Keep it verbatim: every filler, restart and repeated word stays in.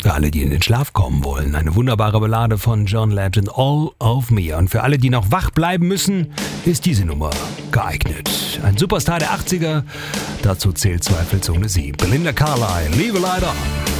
Für alle, die in den Schlaf kommen wollen, eine wunderbare Ballade von John Legend, All of Me. Und für alle, die noch wach bleiben müssen, ist diese Nummer geeignet. Ein Superstar der achtziger, dazu zählt zweifelsohne sie. Belinda Carlisle, Leave a Light On.